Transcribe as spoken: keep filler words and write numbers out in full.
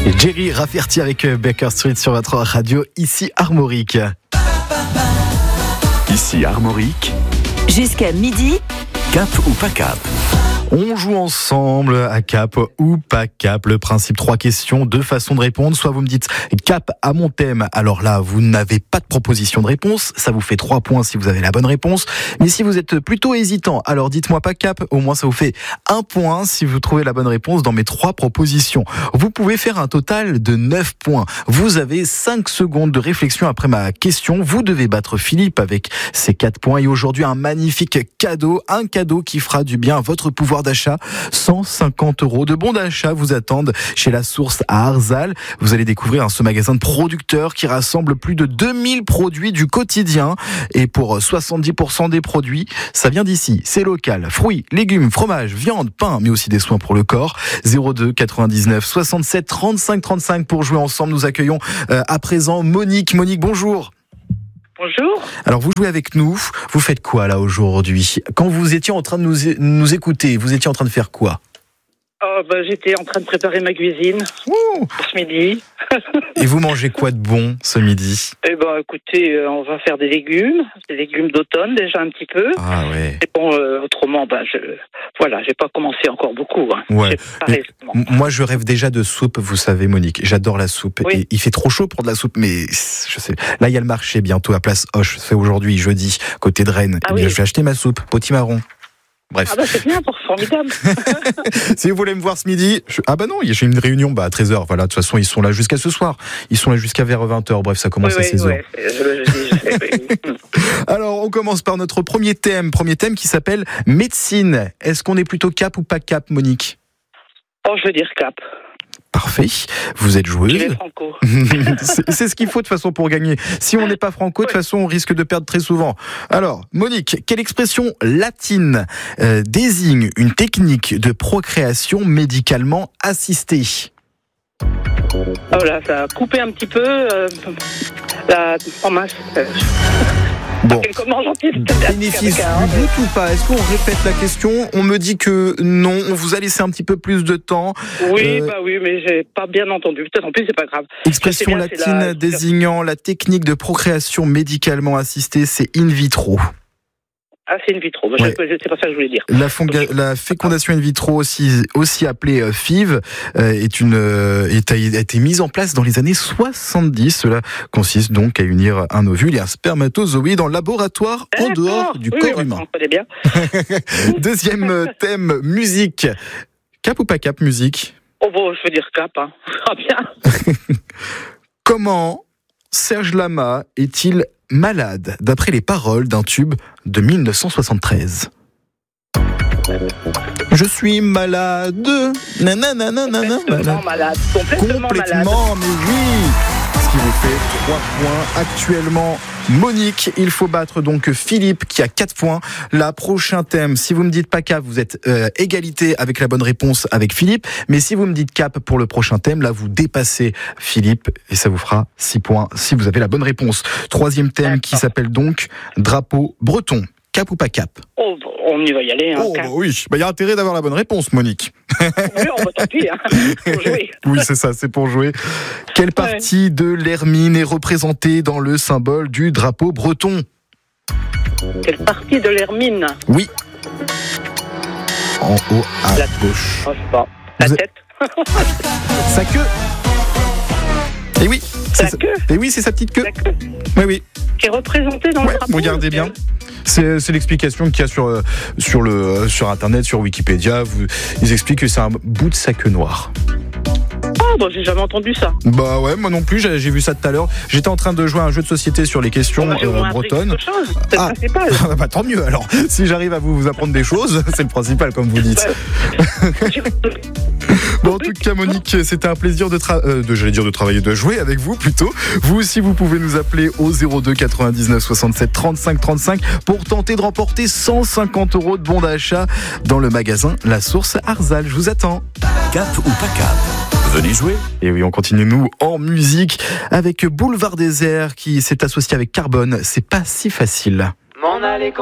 Jerry Rafferty avec Baker Street sur votre radio, ici Armorique. Ici Armorique. Jusqu'à midi. Cap ou pas cap? On joue ensemble à cap ou pas cap. Le principe, trois questions, deux façons de répondre. Soit vous me dites cap à mon thème, alors là, vous n'avez pas de proposition de réponse. Ça vous fait trois points si vous avez la bonne réponse. Mais si vous êtes plutôt hésitant, alors dites-moi pas cap. Au moins, ça vous fait un point si vous trouvez la bonne réponse dans mes trois propositions. Vous pouvez faire un total de neuf points. Vous avez cinq secondes de réflexion après ma question. Vous devez battre Philippe avec ses quatre points. Et aujourd'hui, un magnifique cadeau. Un cadeau qui fera du bien à votre pouvoir d'achat. cent cinquante euros de bons d'achat vous attendent chez La Source à Arzal. Vous allez découvrir hein, ce magasin de producteurs qui rassemble plus de deux mille produits du quotidien. Et pour soixante-dix pour cent des produits, ça vient d'ici. C'est local. Fruits, légumes, fromage, viande, pain, mais aussi des soins pour le corps. zéro deux quatre-vingt-dix-neuf soixante-sept trente-cinq trente-cinq pour jouer ensemble. Nous accueillons euh, à présent Monique. Monique, bonjour. Bonjour. Alors vous jouez avec nous, vous faites quoi là aujourd'hui? Quand vous étiez en train de nous, nous écouter, vous étiez en train de faire quoi? Oh, bah, j'étais en train de préparer ma cuisine Ouh. pour ce midi. Et vous mangez quoi de bon ce midi? Eh ben, écoutez, euh, on va faire des légumes, des légumes d'automne déjà un petit peu. Ah ouais. Et bon, euh, autrement, bah, je, voilà, j'ai pas commencé encore beaucoup. Hein. Ouais. Pas Mais, moi, je rêve déjà de soupe, vous savez, Monique. J'adore la soupe. Oui. Et il fait trop chaud pour de la soupe, mais je sais. Là, il y a le marché bientôt à Place Hoche. C'est aujourd'hui, jeudi, côté de Rennes. Ah eh bien, oui. je vais acheter ma soupe, potimarron. Bref. Ah bah c'est bien, pour formidable. Si vous voulez me voir ce midi, je... ah bah non, j'ai une réunion bah à treize heures. Voilà, de toute façon, ils sont là jusqu'à ce soir. Ils sont là jusqu'à vers vingt heures. Bref, ça commence oui, à seize heures. Oui, je, je, je sais, oui. Alors, on commence par notre premier thème, premier thème qui s'appelle médecine. Est-ce qu'on est plutôt cap ou pas cap, Monique? Oh, je veux dire cap. Parfait. Vous êtes Je joueuse. vais franco. c'est, c'est ce qu'il faut de toute façon pour gagner. Si on n'est pas franco, de toute façon, on risque de perdre très souvent. Alors, Monique, quelle expression latine euh, désigne une technique de procréation médicalement assistée? Oh là, ça a coupé un petit peu. Euh, la... Oh mince. Euh, Bon. Comment gentil Bénéfice du doute ou pas? Est-ce qu'on répète la question? On me dit que non, on vous a laissé un petit peu plus de temps. Oui, Euh, bah oui, mais j'ai pas bien entendu. Peut-être en plus, c'est pas grave. Expression Je sais bien, c'est latine la- désignant la technique de procréation médicalement assistée, c'est in vitro. Ah, c'est in vitro. Bah, Ouais. je- C'est pas ça que je voulais dire. La, fonga- la fécondation in vitro, aussi, aussi appelée euh, F I V, euh, est une, euh, est, a été mise en place dans les années soixante-dix. Cela consiste donc à unir un ovule et un spermatozoïde en laboratoire en D'accord. dehors du Oui, corps oui, humain. on connaît bien. Deuxième euh, thème, musique. Cap ou pas cap, musique? Oh bon, je veux dire cap. Hein. Ah bien. Comment Serge Lama est-il malade, d'après les paroles d'un tube de mille neuf cent soixante-treize? Je suis malade, nanana, nanana, Complètement malade. Complètement, malade. complètement, mais oui. Ce qui vous fait trois points actuellement. Monique, il faut battre donc Philippe qui a quatre points. La prochain thème, si vous me dites pas cap, vous êtes euh, égalité avec la bonne réponse avec Philippe. Mais si vous me dites cap pour le prochain thème, là vous dépassez Philippe et ça vous fera six points si vous avez la bonne réponse. Troisième thème qui s'appelle donc drapeau breton. Cap ou pas cap? Oh, on y va y aller. Hein, Oh cap. bah oui, il bah, y a intérêt d'avoir la bonne réponse, Monique. Oui, on va tant pis. Hein. Faut jouer. Oui, c'est ça, c'est pour jouer. Quelle partie de l'hermine est représentée dans le symbole du drapeau breton? Quelle partie de l'hermine? Oui. En haut à La- gauche. Oh, je sais pas. La Vous tête. Sa queue. Et oui, c'est La sa... queue. Et oui, c'est sa petite queue. La queue. Oui, oui. Qui est représentée dans Ouais, le drapeau. regardez bien. C'est, c'est l'explication qu'il y a sur, euh, sur, le, euh, sur Internet, sur Wikipédia. Vous, ils expliquent que c'est un bout de sa queue noire. Oh, bah j'ai jamais entendu ça. Bah ouais, moi non plus, j'ai, j'ai vu ça tout à l'heure. J'étais en train de jouer à un jeu de société sur les questions Bah, j'ai au euh, moins appris bretonnes. quelque chose. C'est Ah. le principal. Ah bah, tant mieux alors. Si j'arrive à vous, vous apprendre des choses, c'est le principal, comme vous dites. Bon, en tout cas, Monique, c'était un plaisir de, tra- euh, de, j'allais dire de travailler, de jouer avec vous plutôt. Vous aussi, vous pouvez nous appeler au zéro deux quatre-vingt-dix-neuf soixante-sept trente-cinq trente-cinq pour tenter de remporter cent cinquante euros de bons d'achat dans le magasin La Source Arzal. Je vous attends. Cap ou pas cap? Venez jouer. Et oui, on continue nous en musique avec Boulevard Désert qui s'est associé avec Carbone. C'est pas si facile. M'en aller